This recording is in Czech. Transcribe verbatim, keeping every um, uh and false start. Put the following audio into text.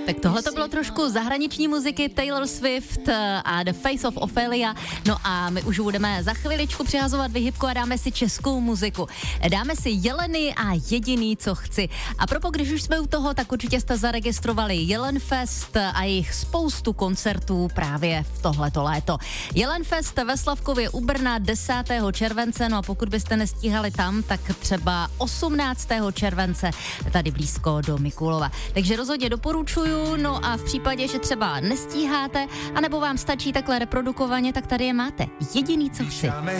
Tak tohle to bylo trošku zahraniční muziky Taylor Swift a The Face of Ophelia. No a my už budeme za chviličku přihazovat vyhybku a dáme si českou muziku. Dáme si Jeleny a Jediný, co chci. A propo, když už jsme u toho, tak určitě jste zaregistrovali Jelenfest a jejich spoustu koncertů právě v tohleto léto. Jelenfest ve Slavkově u Brna desátého července, no a pokud byste nestíhali tam, tak třeba osmnáctého července tady blízko do Mikulova. Takže rozhodně doporučuju, no a v případě, že třeba nestíháte, anebo vám stačí takhle reprodukovaně, tak tady je máte. Jediný, co chci.